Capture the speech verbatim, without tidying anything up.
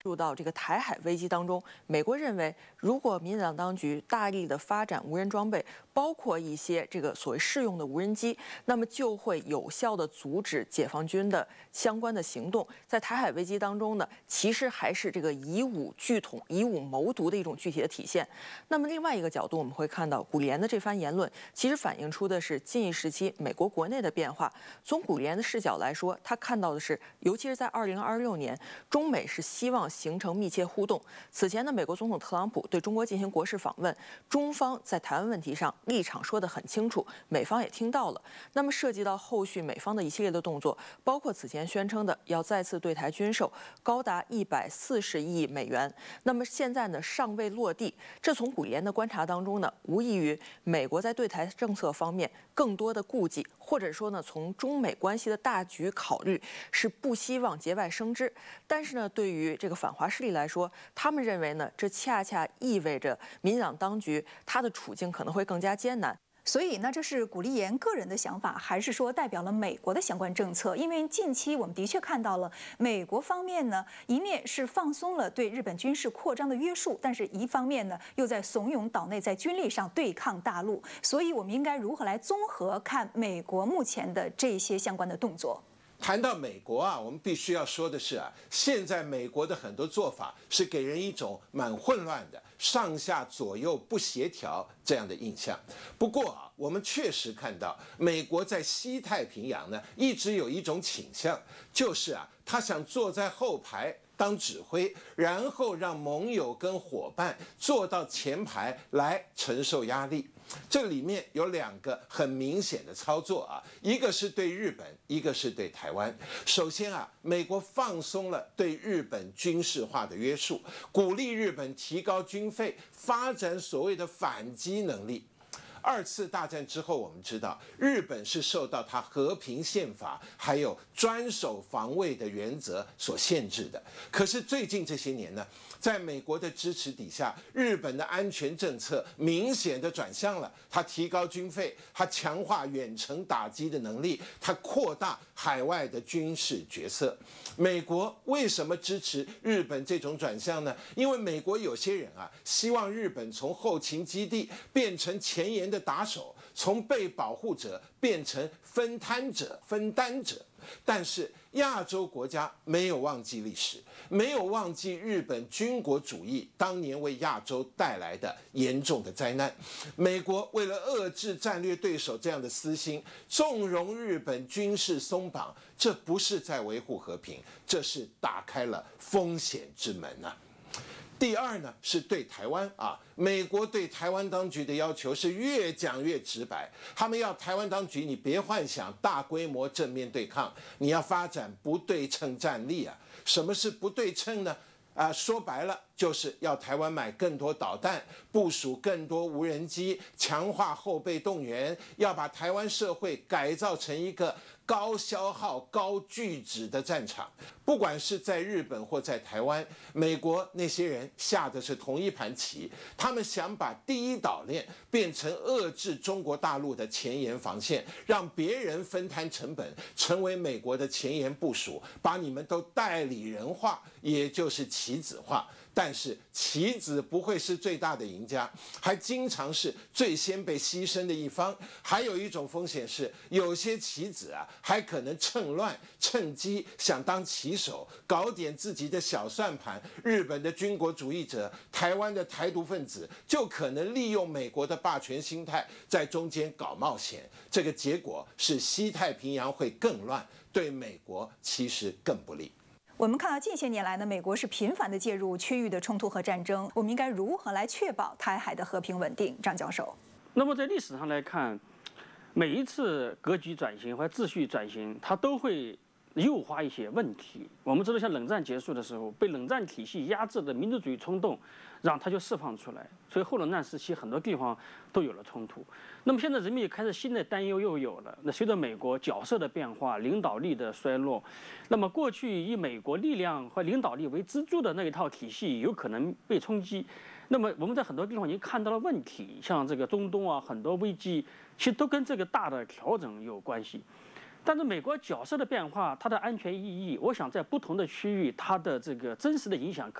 入到这个台海危机当中，美国认为，如果民进党当局大力的发展无人装备，包括一些这个所谓试用的无人机，那么就会有效的阻止解放军的相关的行动。在台海危机当中呢，其实还是这个以武拒统、以武谋独的一种具体的体现。那么另外一个角度，我们会看到古里的这番言论，其实反映出的是近一时期美国国内的变化。从古里的视角来说，他看到的是，尤其是在二零二六年，中美是希望形成密切互动。此前呢，美国总统特朗普对中国进行国事访问，中方在台湾问题上立场说得很清楚，美方也听到了。那么涉及到后续美方的一系列的动作，包括此前宣称的要再次对台军售高达一百四十亿美元，那么现在呢尚未落地。这从古联的观察当中呢，无异于美国在对台政策方面更多的顾忌，或者说呢，从中美关系的大局考虑，是不希望节外生枝。但是呢，对于这个反华势力来说，他们认为呢，这恰恰意味着民进党当局他的处境可能会更加艰难。 所以呢，这是古立言个人的想法，还是说代表了美国的相关政策？因为近期我们的确看到了美国方面呢，一面是放松了对日本军事扩张的约束，但是一方面呢，又在怂恿岛内在军力上对抗大陆。所以，我们应该如何来综合看美国目前的这些相关的动作？ 谈到美国啊，我们必须要说的是啊，现在美国的很多做法是给人一种蛮混乱的、上下左右不协调这样的印象。不过啊，我们确实看到美国在西太平洋呢，一直有一种倾向，就是啊，他想坐在后排当指挥，然后让盟友跟伙伴坐到前排来承受压力。这里面有两个很明显的操作啊，一个是对日本，一个是对台湾。首先啊，美国放松了对日本军事化的约束，鼓励日本提高军费，发展所谓的反击能力。二次大战之后，我们知道日本是受到它和平宪法还有专守防卫的原则所限制的。可是最近这些年呢，在美国的支持底下，日本的安全政策明显的转向了，它提高军费，它强化远程打击的能力，它扩大海外的军事角色。美国为什么支持日本这种转向呢？因为美国有些人啊，希望日本从后勤基地变成前沿的打手，从被保护者变成分摊者、分担者。但是亚洲国家没有忘记历史，没有忘记日本军国主义当年为亚洲带来的严重的灾难。美国为了遏制战略对手这样的私心，纵容日本军事松绑，这不是在维护和平，这是打开了风险之门啊。第二呢，是对台湾啊，美国对台湾当局的要求是越讲越直白，他们要台湾当局你别幻想大规模正面对抗，你要发展不对称战力啊。什么是不对称呢？啊，说白了就是要台湾买更多导弹，部署更多无人机，强化后备动员，要把台湾社会改造成一个高消耗、高巨值的战场。不管是在日本或在台湾，美国那些人下的是同一盘棋，他们想把第一岛链变成遏制中国大陆的前沿防线，让别人分摊成本，成为美国的前沿部署，把你们都代理人化，也就是棋子化。但是棋子不会是最大的赢家，还经常是最先被牺牲的一方。还有一种风险是，有些棋子啊，还可能趁乱趁机想当棋手，搞点自己的小算盘。日本的军国主义者，台湾的台独分子，就可能利用美国的霸权心态，在中间搞冒险。这个结果是西太平洋会更乱，对美国其实更不利。 我们看到近些年来呢，美国是频繁的介入区域的冲突和战争，我们应该如何来确保台海的和平稳定？张教授。 那么在历史上来看，每一次格局转型或秩序转型，它都会诱发一些问题。我们知道，像冷战结束的时候，被冷战体系压制的民族主义冲动，让它就释放出来，所以后冷战时期很多地方都有了冲突。那么现在人们也开始新的担忧又有了。那随着美国角色的变化、领导力的衰落，那么过去以美国力量和领导力为支柱的那一套体系有可能被冲击。那么我们在很多地方已经看到了问题，像这个中东啊，很多危机其实都跟这个大的调整有关系。 但是美国角色的变化，它的安全意义，我想在不同的区域，它的这个真实的影响。